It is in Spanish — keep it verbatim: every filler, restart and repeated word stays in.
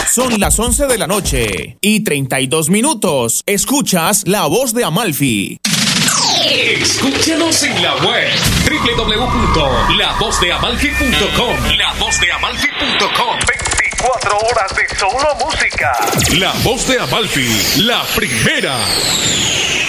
Son las once de la noche y treinta y dos minutos. Escuchas La Voz de Amalfi. Escúchanos en la web doble u doble u doble u punto la voz de amalfi punto com. la voz de amalfi punto com. veinticuatro horas de solo música. La Voz de Amalfi, la primera.